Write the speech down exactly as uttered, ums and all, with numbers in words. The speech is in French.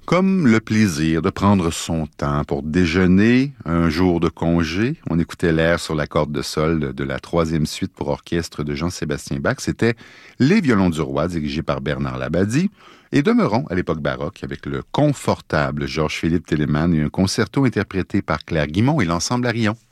Comme le plaisir de prendre son temps pour déjeuner, un jour de congé, on écoutait l'air sur la corde de sol de la troisième suite pour orchestre de Jean-Sébastien Bach. C'était Les Violons du Roi, dirigé par Bernard Labadie. Et demeurons à l'époque baroque avec le confortable Georges-Philippe Telemann et un concerto interprété par Claire Guimond et l'ensemble Arion.